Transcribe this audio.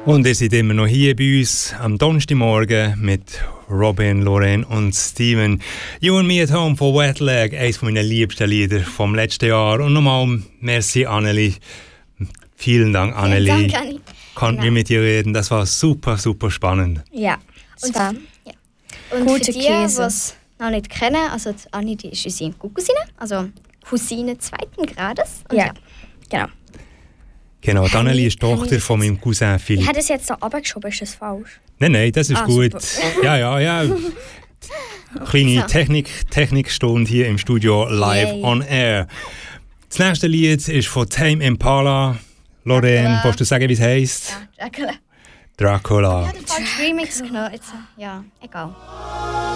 Und ihr seid immer noch hier bei uns am Donnerstagmorgen mit Robin, Lorraine und Steven. You and Me at Home von Wet Leg, eines meiner liebsten Lieder vom letzten Jahr. Und nochmal merci Anneli. Vielen Dank Anneli. Vielen Dank, Anni. Konnten wir mit dir reden, das war super, super spannend. Ja, Und, war ja. Und gute für die, die Käse. es noch nicht kennen, also die Anni, die ist unsere Cousine, also Cousine zweiten Grades. Und Ja, genau. Genau, die Anneli ist Tochter ich von meinem Cousin Ich Philipp. habe das jetzt da runtergeschoben, ist das falsch? Nein, das ist gut. Super. Ja. Kleine So. Technikstunde hier im Studio live Yay. on air. Das nächste Lied ist von Tame Impala. Lorraine, Dracula. willst du sagen, wie es heisst? Ja, Dracula. Dracula. Ja, der falsche Remix genommen. Jetzt, ja, egal.